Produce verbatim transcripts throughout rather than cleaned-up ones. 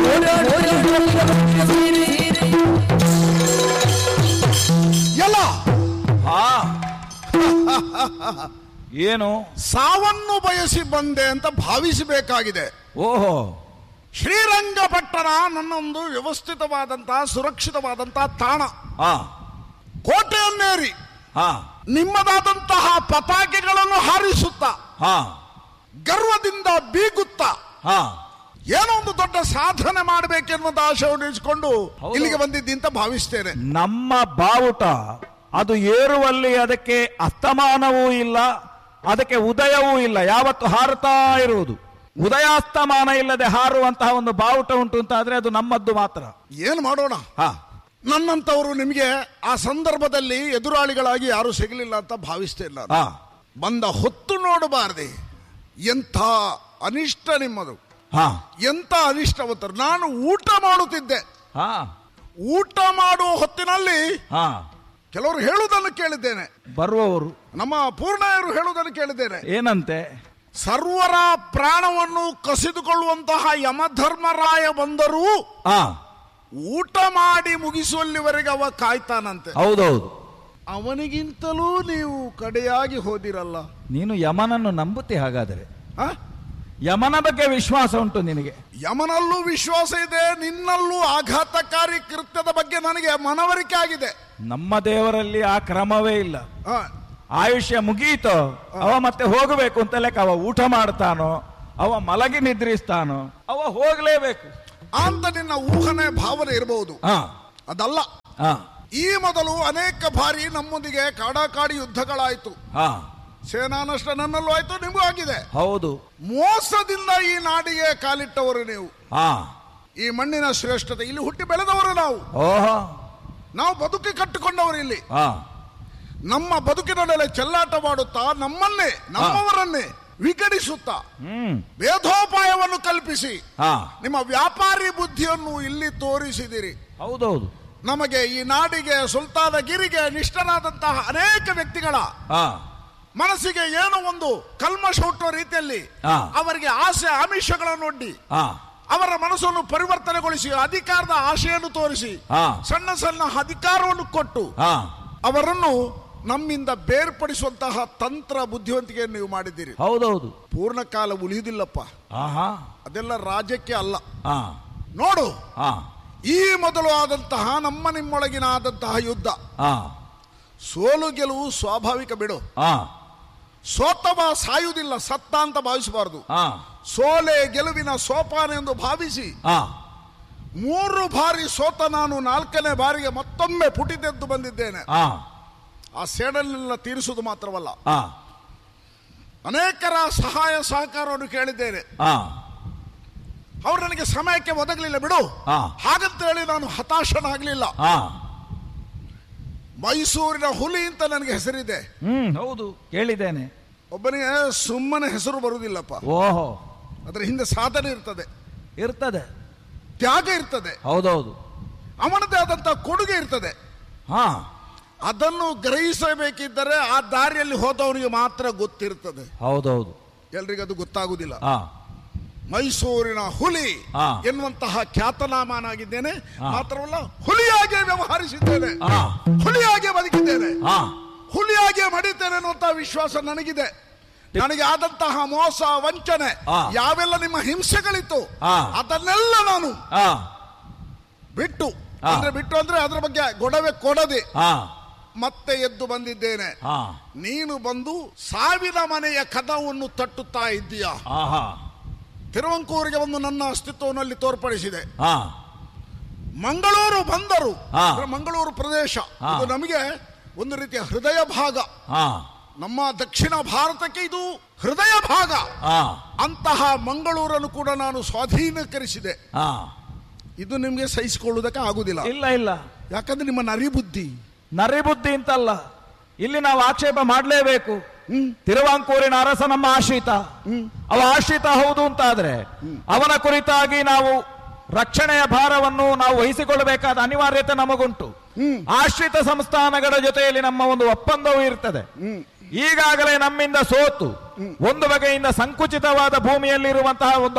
ಎಲ್ಲ ಏನು ಸಾವನ್ನು ಬಯಸಿ ಬಂದೆ ಅಂತ ಭಾವಿಸಬೇಕಾಗಿದೆ. ಓಹೋ, ಶ್ರೀರಂಗಪಟ್ಟಣ ನನ್ನೊಂದು ವ್ಯವಸ್ಥಿತವಾದಂತಹ ಸುರಕ್ಷಿತವಾದಂತಹ ತಾಣ. ಹಾ, ಕೋಟೆಯನ್ನೇರಿ ಹಾ, ನಿಮ್ಮದಾದಂತಹ ಪತಾಕೆಗಳನ್ನು ಹಾರಿಸುತ್ತಾ, ಹಾ, ಗರ್ವದಿಂದ ಬೀಗುತ್ತಾ, ಹಾ, ಏನೋ ಒಂದು ದೊಡ್ಡ ಸಾಧನೆ ಮಾಡಬೇಕೆನ್ನುವಂತ ಆಶೆಯನ್ನು ಇರಿಸಿಕೊಂಡು ಇಲ್ಲಿಗೆ ಬಂದಿದ್ದಿ ಅಂತ ಭಾವಿಸ್ತೇನೆ. ನಮ್ಮ ಬಾವುಟ ಅದು ಏರುವಲ್ಲಿ ಅದಕ್ಕೆ ಅಸ್ತಮಾನವೂ ಇಲ್ಲ, ಅದಕ್ಕೆ ಉದಯವೂ ಇಲ್ಲ, ಯಾವತ್ತು ಹಾರುತ್ತಾ ಇರುವುದು. ಉದಯಾಸ್ತಮಾನ ಇಲ್ಲದೆ ಹಾರುವಂತಹ ಒಂದು ಬಾವುಟ ಉಂಟು ಅಂತ ಆದ್ರೆ ಅದು ನಮ್ಮದ್ದು ಮಾತ್ರ. ಏನು ಮಾಡೋಣ, ಹಾ, ನನ್ನಂತವರು ನಿಮಗೆ ಆ ಸಂದರ್ಭದಲ್ಲಿ ಎದುರಾಳಿಗಳಾಗಿ ಯಾರು ಸಿಗಲಿಲ್ಲ ಅಂತ ಭಾವಿಸ್ತೇನೆ ನಾನು. ಹಾ, ಬಂದ ಹೊತ್ತು ನೋಡಬಾರದೆ, ಎಂಥ ಅನಿಷ್ಟ ನಿಮ್ಮದು, ಹಾ, ಎಂಥ ಅನಿಷ್ಟವಂತರು. ನಾನು ಊಟ ಮಾಡುತ್ತಿದ್ದೆ, ಹಾ, ಊಟ ಮಾಡುವ ಹೊತ್ತಿನಲ್ಲಿ ಹಾ, ಕೆಲವರು ಹೇಳುವುದನ್ನು ಕೇಳಿದ್ದೇನೆ, ಬರುವವರು ನಮ್ಮ ಪೂರ್ಣಯರು ಹೇಳುವುದನ್ನು ಕೇಳಿದ್ದೇನೆ. ಏನಂತೆ? ಸರ್ವರ ಪ್ರಾಣವನ್ನು ಕಸಿದುಕೊಳ್ಳುವಂತಹ ಯಮಧರ್ಮರಾಯ ಬಂದರೂ ಹಾ, ಊಟ ಮಾಡಿ ಮುಗಿಸುವಲ್ಲಿವರೆಗೆ ಅವ ಕಾಯ್ತಾನಂತೆ. ಹೌದೌದು. ಅವನಿಗಿಂತಲೂ ನೀವು ಕಡೆಯಾಗಿ ಹೋದಿರಲ್ಲ. ನೀನು ಯಮನನ್ನು ನಂಬುತ್ತಿ ಹಾಗಾದರೆ? ಆ? ಯಮನ ಬಗ್ಗೆ ವಿಶ್ವಾಸ ಉಂಟು ನಿನಗೆ? ಯಮನಲ್ಲೂ ವಿಶ್ವಾಸ ಇದೆ, ನಿನ್ನಲ್ಲೂ ಆಘಾತಕಾರಿ ಕೃತ್ಯದ ಬಗ್ಗೆ ನನಗೆ ಮನವರಿಕೆ ಆಗಿದೆ. ನಮ್ಮ ದೇವರಲ್ಲಿ ಆ ಕ್ರಮವೇ ಇಲ್ಲ. ಆ, ಆಯುಷ್ಯ ಮುಗಿಯಿತೋ ಅವ ಮತ್ತೆ ಹೋಗಬೇಕು ಅಂತ ಲೆಕ್ಕ. ಅವ ಊಟ ಮಾಡ್ತಾನೋ, ಅವ ಮಲಗಿ ನಿದ್ರಿಸ್ತಾನೋ, ಅವ ಹೋಗಲೇಬೇಕು ಅಂತ ನಿನ್ನ ಊಹನೆ ಭಾವನೆ ಇರಬಹುದು. ಹಾ, ಅದಲ್ಲ. ಹಾ, ಈ ಮೊದಲು ಅನೇಕ ಬಾರಿ ನಮ್ಮೊಂದಿಗೆ ಕಾಡಾಕಾಡಿ ಯುದ್ಧಗಳಾಯ್ತು. ಹಾ, ಸೇನಾ ನಷ್ಟ ನನ್ನಲ್ಲೂ ಆಯ್ತು, ನಿಮಗೂ ಆಗಿದೆ. ಹೌದು. ಮೋಸದಿಂದ ಈ ನಾಡಿಗೆ ಕಾಲಿಟ್ಟವರು ನೀವು. ಹಾ, ಈ ಮಣ್ಣಿನ ಶ್ರೇಷ್ಠತೆ, ಇಲ್ಲಿ ಹುಟ್ಟಿ ಬೆಳೆದವರು ನಾವು. ಓಹೋ, ನಾವು ಬದುಕಿ ಕಟ್ಟಿಕೊಂಡವರು ಇಲ್ಲಿ. ಹಾ, ನಮ್ಮ ಬದುಕಿನ ಮೇಲೆ ಚೆಲ್ಲಾಟವಾಡುತ್ತಾ ನಮ್ಮನ್ನೇ ನಮ್ಮವರನ್ನೇ ವಿಗಡಿಸುತ್ತಾ ಹ್ಮ್, ಭೇದೋಪಾಯವನ್ನು ಕಲ್ಪಿಸಿ ಹಾ, ನಿಮ್ಮ ವ್ಯಾಪಾರಿ ಬುದ್ಧಿಯನ್ನು ಇಲ್ಲಿ ತೋರಿಸಿದಿರಿ. ಹೌದೌದು. ನಮಗೆ ಈ ನಾಡಿಗೆ ಸುಲ್ತಾನಗಿರಿಗೆ ನಿಷ್ಠರಾದಂತಹ ಅನೇಕ ವ್ಯಕ್ತಿಗಳ ಹಾ, ಮನಸ್ಸಿಗೆ ಏನೋ ಒಂದು ಕಲ್ಮಶ ಹುಟ್ಟುವ ರೀತಿಯಲ್ಲಿ ಹಾ, ಅವರಿಗೆ ಆಸೆ ಆಮಿಷಗಳನ್ನು ಒಡ್ಡಿ ಹಾ, ಅವರ ಮನಸ್ಸನ್ನು ಪರಿವರ್ತನೆಗೊಳಿಸಿ ಅಧಿಕಾರದ ಆಶೆಯನ್ನು ತೋರಿಸಿ ಹಾ, ಸಣ್ಣ ಸಣ್ಣ ಅಧಿಕಾರವನ್ನು ಕೊಟ್ಟು ಹಾ, ಅವರನ್ನು ನಮ್ಮಿಂದ ಬೇರ್ಪಡಿಸುವಂತಹ ತಂತ್ರ ಬುದ್ಧಿವಂತಿಕೆಯನ್ನು ನೀವು ಮಾಡಿದ್ದೀರಿ. ಹೌದೌದು. ಪೂರ್ಣ ಕಾಲ ಉಳಿಯುವುದಿಲ್ಲಪ್ಪ. ಆಹಾ, ಅದೆಲ್ಲ ರಾಜ್ಯಕ್ಕೆ ಅಲ್ಲ. ಹಾ, ನೋಡು, ಹಾ, ಈ ಮೊದಲು ಆದಂತಹ ನಮ್ಮ ನಿಮ್ಮೊಳಗಿನ ಆದಂತಹ ಯುದ್ಧ, ಹಾ, ಸೋಲು ಗೆಲುವು ಸ್ವಾಭಾವಿಕ ಬಿಡು. ಹಾ, ಸೋತವ ಸಾಯುವುದಿಲ್ಲ, ಸತ್ತ ಅಂತ ಭಾವಿಸಬಾರದು. ಹಾ, ಸೋಲೆ ಗೆಲುವಿನ ಸೋಪಾನ ಎಂದು ಭಾವಿಸಿ ಹಾ, ಮೂರು ಬಾರಿ ಸೋತ ನಾನು ನಾಲ್ಕನೇ ಬಾರಿಗೆ ಮತ್ತೊಮ್ಮೆ ಪುಟಿದೆದ್ದು ಬಂದಿದ್ದೇನೆ. ಹಾ, ಆ ಸೇಡಲ್ನೆಲ್ಲ ತೀರಿಸುವುದು ಮಾತ್ರವಲ್ಲ, ಹಾ, ಅನೇಕರ ಸಹಾಯ ಸಹಕಾರವನ್ನು ಕೇಳಿದ್ದೇನೆ. ಹಾ, ಅವ್ರು ನನಗೆ ಸಮಯಕ್ಕೆ ಒದಗಲಿಲ್ಲ ಬಿಡು. ಹಾ, ಹಾಗಂತ ಹೇಳಿ ನಾನು ಹತಾಶನಾಗಲಿಲ್ಲ. ಹಾ, ಮೈಸೂರಿನ ಹುಲಿ ಅಂತ ನನಗೆ ಹೆಸರಿದೆ. ಹ್ಮ್, ಹೌದು, ಕೇಳಿದ್ದೇನೆ. ಒಬ್ಬನಿಗೆ ಸುಮ್ಮನೆ ಹೆಸರು ಬರುವುದಿಲ್ಲಪ್ಪ. ಓಹೋ, ಅದರ ಹಿಂದೆ ಸಾಧನೆ ಇರ್ತದೆ, ಇರ್ತದೆ, ತ್ಯಾಗ ಇರ್ತದೆ, ಹೌದೌದು. ಅವನದೇ ಆದಂತ ಕೊಡುಗೆ ಇರ್ತದೆ. ಹಾ, ಅದನ್ನು ಗ್ರಹಿಸಬೇಕಿದ್ದರೆ ಆ ದಾರಿಯಲ್ಲಿ ಹೋದವನಿಗೆ ಮಾತ್ರ ಗೊತ್ತಿರ್ತದೆ. ಹೌದೌದು. ಎಲ್ರಿಗೂ ಅದು ಗೊತ್ತಾಗುವುದಿಲ್ಲ. ಹಾ, ಮೈಸೂರಿನ ಹುಲಿ ಹಾ, ಎನ್ನುವಂತಹ ಖ್ಯಾತನಾಮನಾಗಿದ್ದೇನೆ. ಮಾತ್ರವಲ್ಲ, ಹುಲಿಯಾಗೆ ವ್ಯವಹರಿಸಿದ್ದೇನೆ, ಹಾ, ಹುಲಿಯಾಗೆ ಬದುಕಿದ್ದೇನೆ, ಹಾ, ಹುಲಿಯಾಗೆ ಮಡಿತೇನೆ ಅನ್ನುವಂತಹ ವಿಶ್ವಾಸ ನನಗಿದೆ. ನನಗೆ ಆದಂತಹ ಮೋಸ ವಂಚನೆ ಹಾ, ಯಾವೆಲ್ಲ ನಿಮ್ಮ ಹಿಂಸೆಗಳಿತ್ತು ಹಾ, ಅದನ್ನೆಲ್ಲ ನಾನು ಹಾ, ಬಿಟ್ಟು ಹಾ, ಅಂದ್ರೆ ಬಿಟ್ಟು ಅಂದ್ರೆ ಅದರ ಬಗ್ಗೆ ಗೊಡವೆ ಕೊಡದೆ ಹಾ, ಮತ್ತೆ ಎದ್ದು ಬಂದಿದ್ದೇನೆ. ಹಾ, ನೀನು ಬಂದು ಸಾವಿನ ಮನೆಯ ಕದವನ್ನು ತಟ್ಟುತ್ತಾ ಇದ್ದೀಯಾ. ಆಹಾ, ತಿರುವಂಕೂರಿಗೆ ಒಂದು ನನ್ನ ಅಸ್ತಿತ್ವವನ್ನು ತೋರ್ಪಡಿಸಿದೆ. ಹಾ, ಮಂಗಳೂರು ಬಂದರು, ಹಾ, ಮಂಗಳೂರು ಪ್ರದೇಶ ಹಾ, ಇದು ನಮಗೆ ಒಂದು ರೀತಿಯ ಹೃದಯ ಭಾಗ. ಹಾ, ನಮ್ಮ ದಕ್ಷಿಣ ಭಾರತಕ್ಕೆ ಇದು ಹೃದಯ ಭಾಗ. ಹಾ, ಅಂತಹ ಮಂಗಳೂರನ್ನು ಕೂಡ ನಾನು ಸ್ವಾಧೀನಕರಿಸಿದೆ. ಹಾ, ಇದು ನಿಮ್ಗೆ ಸಹಿಸಿಕೊಳ್ಳುವುದಕ್ಕೆ ಆಗುದಿಲ್ಲ. ಇಲ್ಲ ಇಲ್ಲ, ಯಾಕಂದ್ರೆ ನಿಮ್ಮ ನರಿ ಬುದ್ಧಿ. ನರಿ ಬುದ್ಧಿ ಅಂತಲ್ಲ, ಇಲ್ಲಿ ನಾವು ಆಕ್ಷೇಪ ಮಾಡಲೇಬೇಕು. ತಿರುವಾಂಕೂರಿನ ಅರಸ ನಮ್ಮ ಆಶ್ರಿತ, ಅವ ಆಶ್ರಿತ ಹೌದು ಅಂತಾದ್ರೆ ಅವನ ಕುರಿತಾಗಿ ನಾವು ರಕ್ಷಣೆಯ ಭಾರವನ್ನು ನಾವು ವಹಿಸಿಕೊಳ್ಳಬೇಕಾದ ಅನಿವಾರ್ಯತೆ ನಮಗುಂಟು. ಆಶ್ರಿತ ಸಂಸ್ಥಾನಗಳ ಜೊತೆಯಲ್ಲಿ ನಮ್ಮ ಒಂದು ಒಪ್ಪಂದವೂ ಇರ್ತದೆ. ಈಗಾಗಲೇ ನಮ್ಮಿಂದ ಸೋತು ಒಂದು ಬಗೆಯಿಂದ ಸಂಕುಚಿತವಾದ ಭೂಮಿಯಲ್ಲಿರುವಂತಹ ಒಂದು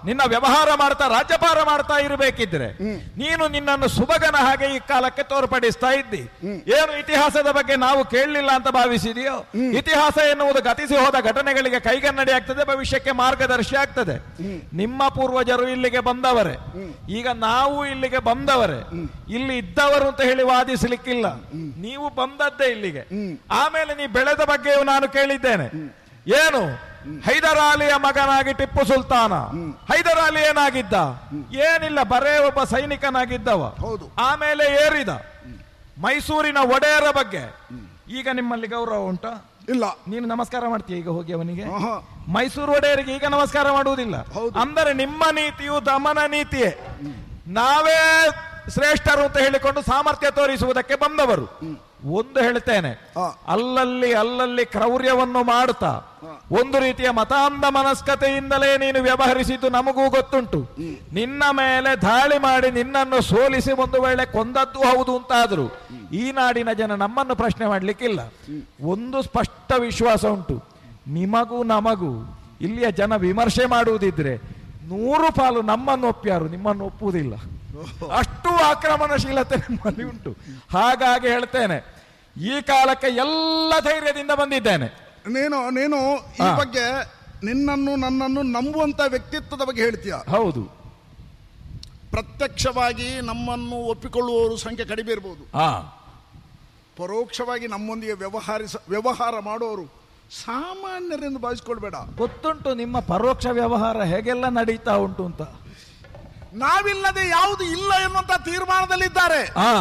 ನಿನ್ನ ವ್ಯವಹಾರ ಮಾಡ್ತಾ ರಾಜ್ಯಭಾರ ಮಾಡ್ತಾ ಇರಬೇಕಿದ್ರೆ ನೀನು ನಿನ್ನನ್ನು ಸುಬಗನ ಹಾಗೆ ಈ ಕಾಲಕ್ಕೆ ತೋರ್ಪಡಿಸ್ತಾ ಇದ್ದಿ. ಏನು ಇತಿಹಾಸದ ಬಗ್ಗೆ ನಾವು ಕೇಳಲಿಲ್ಲ ಅಂತ ಭಾವಿಸಿದೆಯೋ? ಇತಿಹಾಸ ಎನ್ನುವುದು ಗತಿಸಿ ಹೋದ ಘಟನೆಗಳಿಗೆ ಕೈಗನ್ನಡಿ ಆಗ್ತದೆ, ಭವಿಷ್ಯಕ್ಕೆ ಮಾರ್ಗದರ್ಶಿ ಆಗ್ತದೆ. ನಿಮ್ಮ ಪೂರ್ವಜರು ಇಲ್ಲಿಗೆ ಬಂದವರೇ, ಈಗ ನಾವು ಇಲ್ಲಿಗೆ ಬಂದವರೇ. ಇಲ್ಲಿ ಇದ್ದವರು ಅಂತ ಹೇಳಿ ವಾದಿಸಲಿಕ್ಕಿಲ್ಲ. ನೀವು ಬಂದದ್ದೇ ಇಲ್ಲಿಗೆ. ಆಮೇಲೆ ನೀ ಬೆಳೆದ ಬಗ್ಗೆಯೂ ನಾನು ಕೇಳಿದ್ದೇನೆ. ಏನು ಹೈದರಾಲಿಯ ಮಗನಾಗಿ ಟಿಪ್ಪು ಸುಲ್ತಾನ, ಹೈದರಾಲಿ ಏನಾಗಿದ್ದ? ಏನಿಲ್ಲ, ಬರೇ ಒಬ್ಬ ಸೈನಿಕನಾಗಿದ್ದವ. ಆಮೇಲೆ ಏರಿದ. ಮೈಸೂರಿನ ಒಡೆಯರ ಬಗ್ಗೆ ಈಗ ನಿಮ್ಮಲ್ಲಿ ಗೌರವ ಉಂಟಾ? ಇಲ್ಲ. ನೀನು ನಮಸ್ಕಾರ ಮಾಡ್ತೀಯ ಈಗ ಹೋಗಿ ಅವನಿಗೆ? ಮೈಸೂರು ಒಡೆಯರಿಗೆ ಈಗ ನಮಸ್ಕಾರ ಮಾಡುವುದಿಲ್ಲ. ಅಂದರೆ ನಿಮ್ಮ ನೀತಿಯು ದಮನ ನೀತಿಯೇ. ನಾವೇ ಶ್ರೇಷ್ಠರು ಅಂತ ಹೇಳಿಕೊಂಡು ಸಾಮರ್ಥ್ಯ ತೋರಿಸುವುದಕ್ಕೆ ಬಂದವರು. ಒಂದು ಹೇಳ್ತೇನೆ, ಅಲ್ಲಲ್ಲಿ ಅಲ್ಲಲ್ಲಿ ಕ್ರೌರ್ಯವನ್ನು ಮಾಡುತ್ತಾ ಒಂದು ರೀತಿಯ ಮತಾಂಧ ಮನಸ್ಕತೆಯಿಂದಲೇ ನೀನು ವ್ಯವಹರಿಸಿದ್ದು ನಮಗೂ ಗೊತ್ತುಂಟು. ನಿನ್ನ ಮೇಲೆ ದಾಳಿ ಮಾಡಿ ನಿನ್ನನ್ನು ಸೋಲಿಸಿ ಒಂದು ವೇಳೆ ಕೊಂದದ್ದು ಹೌದು ಅಂತಾದ್ರು ಈ ನಾಡಿನ ಜನ ನಮ್ಮನ್ನು ಪ್ರಶ್ನೆ ಮಾಡ್ಲಿಕ್ಕಿಲ್ಲ. ಒಂದು ಸ್ಪಷ್ಟ ವಿಶ್ವಾಸ ಉಂಟು, ನಿಮಗೂ ನಮಗೂ ಇಲ್ಲಿಯ ಜನ ವಿಮರ್ಶೆ ಮಾಡುವುದಿದ್ರೆ ನೂರು ಪಾಲು ನಮ್ಮನ್ನು ಒಪ್ಪ್ಯಾರು, ನಿಮ್ಮನ್ನು ಒಪ್ಪುವುದಿಲ್ಲ. ಅಷ್ಟು ಆಕ್ರಮಣಶೀಲತೆ ನಮ್ಮಲ್ಲಿ ಉಂಟು. ಹಾಗಾಗಿ ಹೇಳ್ತೇನೆ, ಈ ಕಾಲಕ್ಕೆ ಎಲ್ಲ ಧೈರ್ಯದಿಂದ ಬಂದಿದ್ದೇನೆ. ನೀನು ನೀನು ಈ ಬಗ್ಗೆ ನಿನ್ನನ್ನು ನನ್ನನ್ನು ನಂಬುವಂತ ವ್ಯಕ್ತಿತ್ವದ ಬಗ್ಗೆ ಹೇಳ್ತೀಯ. ಹೌದು. ಪ್ರತ್ಯಕ್ಷವಾಗಿ ನಮ್ಮನ್ನು ಒಪ್ಪಿಕೊಳ್ಳುವವರು ಸಂಖ್ಯೆ ಕಡಿಮೆ ಇರಬಹುದು. ಪರೋಕ್ಷವಾಗಿ ನಮ್ಮೊಂದಿಗೆ ವ್ಯವಹರಿಸ ವ್ಯವಹಾರ ಮಾಡುವವರು ಸಾಮಾನ್ಯರೆಂದು ಭಾವಿಸಿಕೊಳ್ಬೇಡ. ಗೊತ್ತುಂಟು ನಿಮ್ಮ ಪರೋಕ್ಷ ವ್ಯವಹಾರ ಹೇಗೆಲ್ಲ ನಡೀತಾ ಉಂಟು ಅಂತ. ನಾವಿಲ್ಲದೆ ಯಾವುದು ಇಲ್ಲ ಎನ್ನುವಂತ ತೀರ್ಮಾನದಲ್ಲಿದ್ದಾರೆ.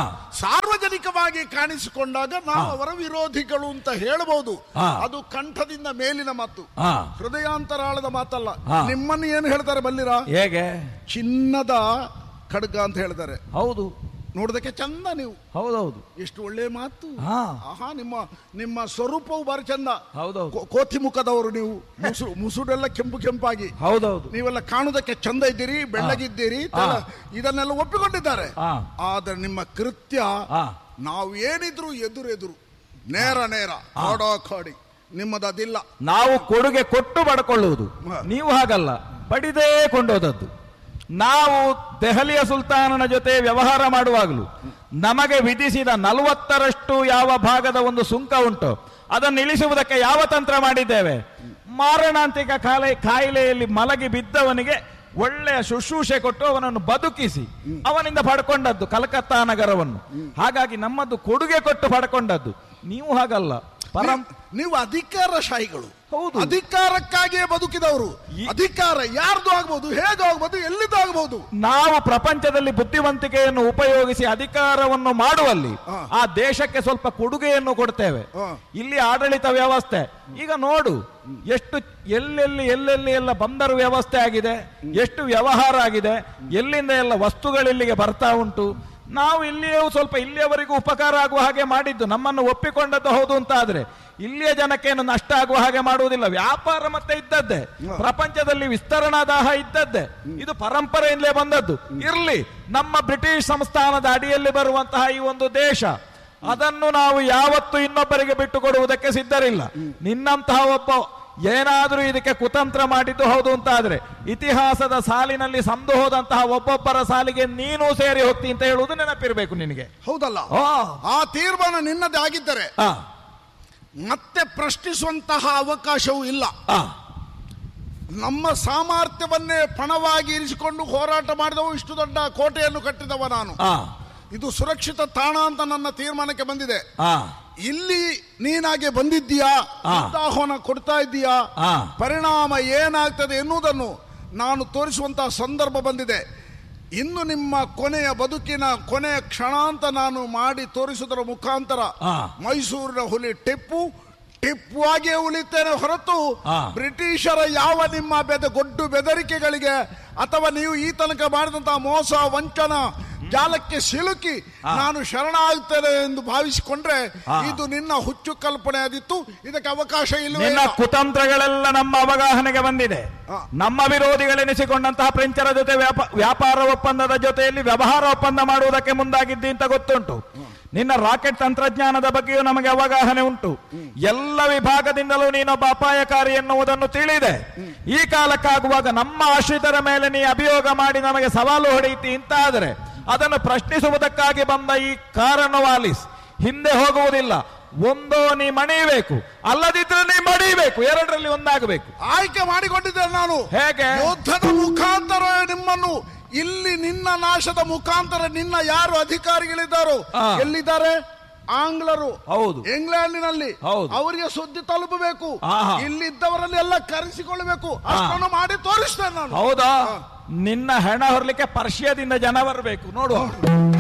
ಸಾರ್ವಜನಿಕವಾಗಿ ಕಾಣಿಸಿಕೊಂಡಾಗ ನಾವು ಅವರ ವಿರೋಧಿಗಳು ಅಂತ ಹೇಳಬಹುದು. ಅದು ಕಂಠದಿಂದ ಮೇಲಿನ ಮಾತು, ಹೃದಯಾಂತರಾಳದ ಮಾತಲ್ಲ. ನಿಮ್ಮನ್ನು ಏನು ಹೇಳ್ತಾರೆ ಬಲ್ಲಿರಾ? ಹೇಗೆ? ಚಿನ್ನದ ಖಡ್ಗ ಅಂತ ಹೇಳ್ತಾರೆ. ಹೌದು, ನೋಡೋದಕ್ಕೆ ಚಂದ ನೀವು. ಹೌದೌದು, ಎಷ್ಟು ಒಳ್ಳೆ ಮಾತು. ಆಹಾ, ನಿಮ್ಮ ನಿಮ್ಮ ಸ್ವರೂಪವು ಬಾರಿ ಚಂದ. ಹೌದೌದು, ಕೋತಿ ಮುಖದವರು ನೀವು, ಮುಸು ಮುಸುಡೆಲ್ಲ ಕೆಂಪು ಕೆಂಪಾಗಿ. ಹೌದೌದು, ನೀವೆಲ್ಲ ಕಾಣುವುದಕ್ಕೆ ಚಂದ ಇದ್ದೀರಿ, ಬೆಳ್ಳಗಿದ್ದೀರಿ, ಇದನ್ನೆಲ್ಲ ಒಪ್ಪಿಕೊಂಡಿದ್ದಾರೆ. ಆದ್ರೆ ನಿಮ್ಮ ಕೃತ್ಯ ನಾವು ಏನಿದ್ರು ಎದುರು ಎದುರು, ನೇರ ನೇರ, ಕಾಡೋ ಕಾಡಿ. ನಿಮ್ಮದು ಅದಿಲ್ಲ. ನಾವು ಕೊಡುಗೆ ಕೊಟ್ಟು ಪಡ್ಕೊಳ್ಳುವುದು, ನೀವು ಹಾಗಲ್ಲ, ಪಡಿದೇ ಕೊಂಡೋದದ್ದು. ನಾವು ದೆಹಲಿಯ ಸುಲ್ತಾನನ ಜೊತೆ ವ್ಯವಹಾರ ಮಾಡುವಾಗಲೂ ನಮಗೆ ವಿಧಿಸಿದ ನಲವತ್ತರಷ್ಟು ಯಾವ ಭಾಗದ ಒಂದು ಸುಂಕ ಉಂಟು ಅದನ್ನು ಇಳಿಸುವುದಕ್ಕೆ ಯಾವ ತಂತ್ರ ಮಾಡಿದ್ದೇವೆ? ಮಾರಣಾಂತಿಕ ಕಾಯಿಲೆ ಕಾಯಿಲೆಯಲ್ಲಿ ಮಲಗಿ ಬಿದ್ದವನಿಗೆ ಒಳ್ಳೆಯ ಶುಶ್ರೂಷೆ ಕೊಟ್ಟು ಅವನನ್ನು ಬದುಕಿಸಿ ಅವನಿಂದ ಪಡ್ಕೊಂಡದ್ದು ಕಲ್ಕತ್ತಾ ನಗರವನ್ನು. ಹಾಗಾಗಿ ನಮ್ಮದು ಕೊಡುಗೆ ಕೊಟ್ಟು ಪಡ್ಕೊಂಡದ್ದು. ನೀವು ಹಾಗಲ್ಲ, ಪರಂ ನೀವು ಅಧಿಕಾರಶಾಹಿಗಳು. ಹೌದು, ಅಧಿಕಾರಕ್ಕಾಗಿಯೇ ಬದುಕಿದವರು. ಅಧಿಕಾರ ಯಾರ್ದು ಆಗ್ಬಹುದು, ಹೇಗೆ ಆಗ್ಬಹುದು, ಎಲ್ಲಿದ್ದು ಆಗಬಹುದು. ನಾವು ಪ್ರಪಂಚದಲ್ಲಿ ಬುದ್ಧಿವಂತಿಕೆಯನ್ನು ಉಪಯೋಗಿಸಿ ಅಧಿಕಾರವನ್ನು ಮಾಡುವಲ್ಲಿ ಆ ದೇಶಕ್ಕೆ ಸ್ವಲ್ಪ ಕೊಡುಗೆಯನ್ನು ಕೊಡ್ತೇವೆ. ಇಲ್ಲಿ ಆಡಳಿತ ವ್ಯವಸ್ಥೆ ಈಗ ನೋಡು, ಎಷ್ಟು ಎಲ್ಲೆಲ್ಲಿ ಎಲ್ಲೆಲ್ಲಿ ಎಲ್ಲ ಬಂದರು ವ್ಯವಸ್ಥೆ ಆಗಿದೆ, ಎಷ್ಟು ವ್ಯವಹಾರ ಆಗಿದೆ, ಎಲ್ಲಿಂದ ಎಲ್ಲ ವಸ್ತುಗಳಿಲ್ಲಿಗೆ ಬರ್ತಾ ಉಂಟು. ನಾವು ಇಲ್ಲಿಯೂ ಸ್ವಲ್ಪ ಇಲ್ಲಿಯವರೆಗೂ ಉಪಕಾರ ಆಗುವ ಹಾಗೆ ಮಾಡಿದ್ದು, ನಮ್ಮನ್ನು ಒಪ್ಪಿಕೊಂಡದ್ದು ಹೌದು ಅಂತ ಆದ್ರೆ ಇಲ್ಲಿಯ ಜನಕ್ಕೇನು ನಷ್ಟ ಆಗುವ ಹಾಗೆ ಮಾಡುವುದಿಲ್ಲ. ವ್ಯಾಪಾರ ಮತ್ತೆ ಇದ್ದದ್ದೇ, ಪ್ರಪಂಚದಲ್ಲಿ ವಿಸ್ತರಣಾದಾಹ ಇದ್ದದ್ದೇ, ಇದು ಪರಂಪರೆಯಿಂದಲೇ ಬಂದದ್ದು. ಇರ್ಲಿ, ನಮ್ಮ ಬ್ರಿಟಿಷ್ ಸಂಸ್ಥಾನದ ಅಡಿಯಲ್ಲಿ ಬರುವಂತಹ ಈ ಒಂದು ದೇಶ, ಅದನ್ನು ನಾವು ಯಾವತ್ತೂ ಇನ್ನೊಬ್ಬರಿಗೆ ಬಿಟ್ಟು ಕೊಡುವುದಕ್ಕೆ ಸಿದ್ಧರಿಲ್ಲ. ನಿನ್ನಂತಹ ಒಬ್ಬ ಏನಾದರೂ ಇದಕ್ಕೆ ಕುತಂತ್ರ ಮಾಡಿದ್ದು ಹೌದು ಅಂತ ಆದ್ರೆ ಇತಿಹಾಸದ ಸಾಲಿನಲ್ಲಿ ಸಂದು ಹೋದಂತಹ ಒಬ್ಬೊಬ್ಬರ ಸಾಲಿಗೆ ನೀನು ಸೇರಿ ಹೋಗ್ತಿ ಅಂತ ಹೇಳುವುದು ನೆನಪಿರಬೇಕು ನಿನಗೆ. ಹೌದಲ್ಲ? ಆ ತೀರ್ಮಾನ ನಿನ್ನದೇ ಆಗಿದ್ದರೆ ಮತ್ತೆ ಪ್ರಶ್ನಿಸುವಂತಹ ಅವಕಾಶವೂ ಇಲ್ಲ. ನಮ್ಮ ಸಾಮರ್ಥ್ಯವನ್ನೇ ಪಣವಾಗಿ ಇರಿಸಿಕೊಂಡು ಹೋರಾಟ ಮಾಡಿದವು, ಇಷ್ಟು ದೊಡ್ಡ ಕೋಟೆಯನ್ನು ಕಟ್ಟಿದವ ನಾನು. ಇದು ಸುರಕ್ಷಿತ ತಾಣ ಅಂತ ನನ್ನ ತೀರ್ಮಾನಕ್ಕೆ ಬಂದಿದೆ. ಇಲ್ಲಿ ನೀನಾಗೆ ಬಂದಿದ್ದೀಯಾ, ಆಹ್ವಾನ ಕೊಡ್ತಾ ಇದ್ದೀಯಾ, ಪರಿಣಾಮ ಏನಾಗ್ತದೆ ಎನ್ನುವುದನ್ನು ನಾನು ತೋರಿಸುವಂತಹ ಸಂದರ್ಭ ಬಂದಿದೆ. ಇನ್ನು ನಿಮ್ಮ ಕೊನೆಯ ಬದುಕಿನ ಕೊನೆಯ ಕ್ಷಣ ಅಂತ ನಾನು ಮಾಡಿ ತೋರಿಸುವುದರ ಮುಖಾಂತರ ಮೈಸೂರಿನ ಹುಲಿ ಟಿಪ್ಪು ಟಿಪ್ಪು ಆಗಿಯೇ ಉಳಿತೇನೆ ಹೊರತು ಬ್ರಿಟಿಷರ ಯಾವ ನಿಮ್ಮ ಬೆದ ಗೊಡ್ಡು ಬೆದರಿಕೆಗಳಿಗೆ ಅಥವಾ ನೀವು ಈ ತನಕ ಮಾಡಿದಂತಹ ಮೋಸ ವಂಚನ ಜಾಲಕ್ಕೆ ಸಿಲುಕಿ ನಾನು ಶರಣಾಗ್ತೇನೆ ಎಂದು ಭಾವಿಸಿಕೊಂಡ್ರೆ ಇದು ನಿನ್ನ ಹುಚ್ಚು ಕಲ್ಪನೆ ಆದಿತ್ತು. ಇದಕ್ಕೆ ಅವಕಾಶ ಇಲ್ಲ. ಕುತಂತ್ರಗಳೆಲ್ಲ ನಮ್ಮ ಅವಗಾಹನೆಗೆ ಬಂದಿದೆ. ನಮ್ಮ ವಿರೋಧಿಗಳೆನಿಸಿಕೊಂಡಂತಹ ಫ್ರೆಂಚರ ಜೊತೆ ವ್ಯಾಪಾರ ಒಪ್ಪಂದದ ಜೊತೆಯಲ್ಲಿ ವ್ಯವಹಾರ ಒಪ್ಪಂದ ಮಾಡುವುದಕ್ಕೆ ಮುಂದಾಗಿದ್ದಿ ಅಂತ ಗೊತ್ತುಂಟು. ನಿನ್ನ ರಾಕೆಟ್ ತಂತ್ರಜ್ಞಾನದ ಬಗ್ಗೆಯೂ ನಮಗೆ ಅವಗಾಹನೆ ಉಂಟು. ಎಲ್ಲ ವಿಭಾಗದಿಂದಲೂ ನೀನೊಬ್ಬ ಅಪಾಯಕಾರಿ ಎನ್ನುವುದನ್ನು ತಿಳಿದೆ. ಈ ಕಾಲಕ್ಕಾಗುವಾಗ ನಮ್ಮ ಆಶ್ರಿತರ ಮೇಲೆ ನೀ ಅಭಿಯೋಗ ಮಾಡಿ ನಮಗೆ ಸವಾಲು ಹೊಡೆಯಿತಿ ಇಂತಾದರೆ ಅದನ್ನು ಪ್ರಶ್ನಿಸುವುದಕ್ಕಾಗಿ ಬಂದ ಈ ಕಾರಣವಾಲಿಸ್ ಹಿಂದೆ ಹೋಗುವುದಿಲ್ಲ. ಒಂದೋ ನೀ ಮಣಿಯಬೇಕು, ಅಲ್ಲದಿದ್ರೆ ನೀ ಮಡಿಬೇಕು, ಎರಡರಲ್ಲಿ ಒಂದಾಗಬೇಕು. ಆಯ್ಕೆ ಮಾಡಿಕೊಂಡಿದ್ದೇನೆ ನಾನು. ಹೇಗೆ? ಯುದ್ಧದ ಮುಖಾಂತರ ನಿಮ್ಮನ್ನು ಇಲ್ಲಿ ನಿನ್ನ ನಾಶದ ಮುಖಾಂತರ ನಿನ್ನ ಯಾರು ಅಧಿಕಾರಿಗಳಿದ್ದಾರೋ ಎಲ್ಲಿದ್ದಾರೆ? ಆಂಗ್ಲರು. ಹೌದು. ಇಂಗ್ಲೆಂಡಿನಲ್ಲಿ. ಹೌದು. ಅವರಿಗೆ ಸುದ್ದಿ ತಲುಪಬೇಕು, ಆಹಾ. ಇಲ್ಲಿದ್ದವರಲ್ಲಿ ಎಲ್ಲ ಕರೆಸಿಕೊಳ್ಳಬೇಕು. ಅಷ್ಟನ್ನು ಮಾಡಿ ತೋರಿಸ್ತೇನೆ ನಾನು. ಹೌದಾ? ನಿನ್ನ ಹೆಣ ಹೊರಲಿಕ್ಕೆ ಪರ್ಷಿಯಾದಿಂದ ಜನ ಬರಬೇಕು ನೋಡುವ.